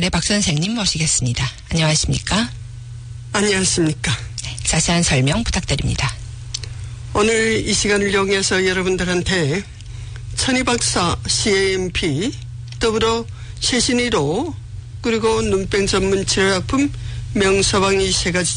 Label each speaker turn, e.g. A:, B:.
A: 생활의 박 선생님 모시겠습니다. 안녕하십니까?
B: 안녕하십니까?
A: 네, 자세한 설명 부탁드립니다.
B: 오늘 이 시간을 이용해서 여러분들한테 천희박사 CAMP 더불어 최신 1호 그리고 눈병 전문 치료약품 명서방 이 세 가지